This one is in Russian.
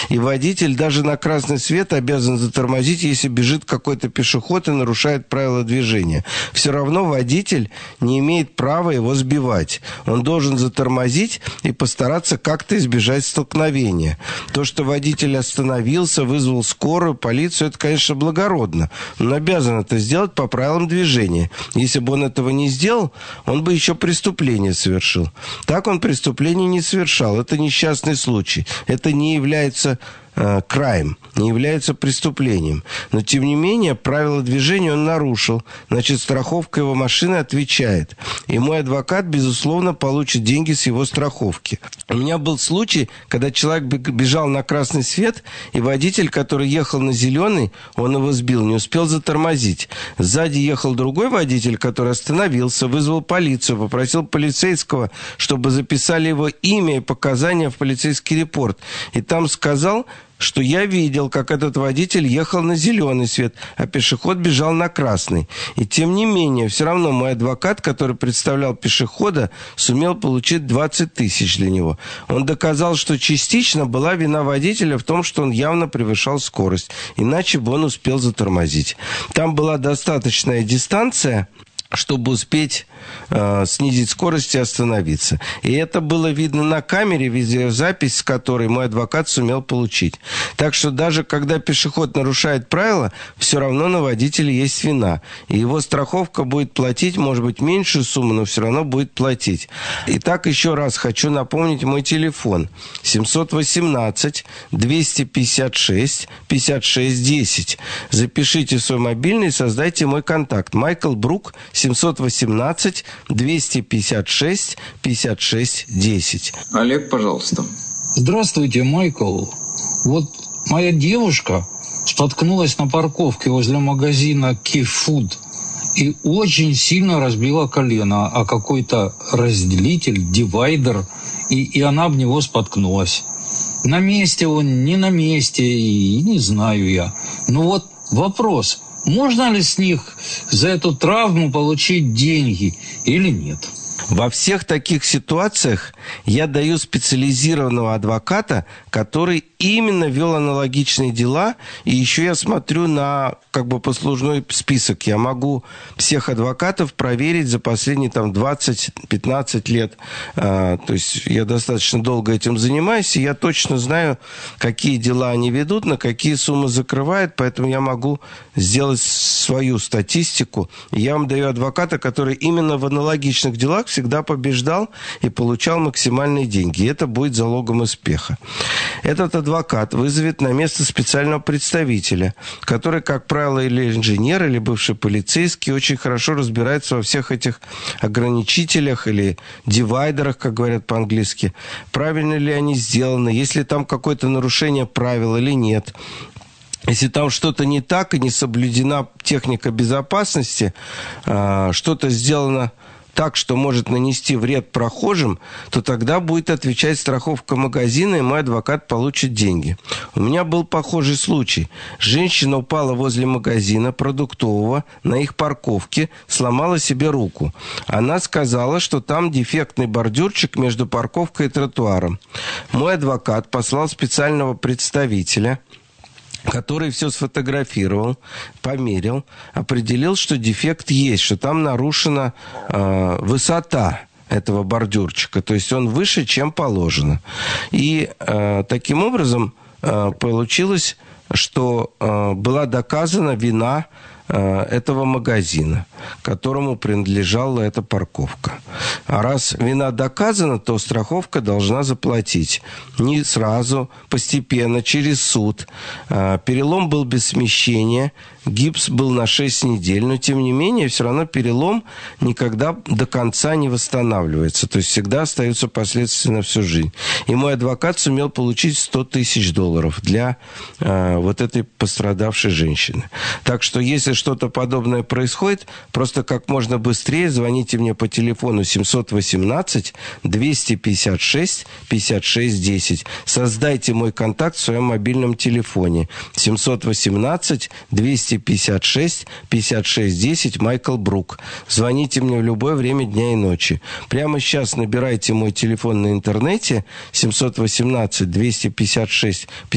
И водитель даже на красный свет обязан затормозить, если бежит какой-то пешеход и нарушает правила движения. Все равно водитель не имеет права его сбивать. Он должен затормозить и постараться как-то избежать столкновения. То, что водитель остановился, вызвал скорую, полицию, это, конечно, благородно. Он обязан это сделать по правилам движения. Если бы он этого не сделал, он бы еще преступление совершил. Так он преступление не совершал. Это несчастный случай. Это не является crime, не является преступлением. Но, тем не менее, правила движения он нарушил. Значит, страховка его машины отвечает. И мой адвокат, безусловно, получит деньги с его страховки. У меня был случай, когда человек бежал на красный свет, и водитель, который ехал на зеленый, он его сбил, не успел затормозить. Сзади ехал другой водитель, который остановился, вызвал полицию, попросил полицейского, чтобы записали его имя и показания в полицейский репорт. И там сказал, что я видел, как этот водитель ехал на зеленый свет, а пешеход бежал на красный. И тем не менее, все равно мой адвокат, который представлял пешехода, сумел получить 20 тысяч для него. Он доказал, что частично была вина водителя в том, что он явно превышал скорость, иначе бы он успел затормозить. Там была достаточная дистанция, чтобы успеть снизить скорость и остановиться. И это было видно на камере, видеозапись, с которой мой адвокат сумел получить. Так что даже когда пешеход нарушает правила, все равно на водителе есть вина. И его страховка будет платить, может быть, меньшую сумму, но все равно будет платить. Итак, еще раз хочу напомнить мой телефон. 718-256-56-10. Запишите свой мобильный и создайте мой контакт. Майкл Брук, 718-256-56-10. Олег, пожалуйста. Здравствуйте, Майкл. Вот моя девушка споткнулась на парковке возле магазина Key Food и очень сильно разбила колено, а какой-то разделитель, дивайдер, и она об него споткнулась. На месте он, не на месте, и не знаю я. Ну вот вопрос, можно ли с них за эту травму получить деньги или нет? Во всех таких ситуациях я даю специализированного адвоката, который именно вел аналогичные дела, и еще я смотрю на послужной список. Я могу всех адвокатов проверить за последние 20-15 лет. То есть я достаточно долго этим занимаюсь, и я точно знаю, какие дела они ведут, на какие суммы закрывают, поэтому я могу сделать свою статистику. И я вам даю адвоката, который именно в аналогичных делах всегда побеждал и получал максимальные деньги. И это будет залогом успеха. Этот адвокат вызовет на место специального представителя, который, как правило, или инженер, или бывший полицейский, очень хорошо разбирается во всех этих ограничителях или дивайдерах, как говорят по-английски. Правильно ли они сделаны, есть ли там какое-то нарушение правил или нет. Если там что-то не так и не соблюдена техника безопасности, что-то сделано так, что может нанести вред прохожим, то тогда будет отвечать страховка магазина, и мой адвокат получит деньги. У меня был похожий случай. Женщина упала возле магазина продуктового на их парковке, сломала себе руку. Она сказала, что там дефектный бордюрчик между парковкой и тротуаром. Мой адвокат послал специального представителя, который все сфотографировал, померил, определил, что дефект есть, что там нарушена высота этого бордюрчика, то есть он выше, чем положено. И таким образом получилось, что была доказана вина этого магазина, которому принадлежала эта парковка. А раз вина доказана, то страховка должна заплатить. Не сразу, постепенно, через суд. Перелом был без смещения, гипс был на 6 недель, но тем не менее, все равно перелом никогда до конца не восстанавливается. То есть всегда остаются последствия на всю жизнь. И мой адвокат сумел получить $100 тысяч для вот этой пострадавшей женщины. Так что, если что-то подобное происходит, просто как можно быстрее звоните мне по телефону 718-256-56-10. Создайте мой контакт в своем мобильном телефоне. 718-256-56-10, Майкл Брук. Звоните мне в любое время дня и ночи. Прямо сейчас набирайте мой телефон на интернете 718-256-56-10.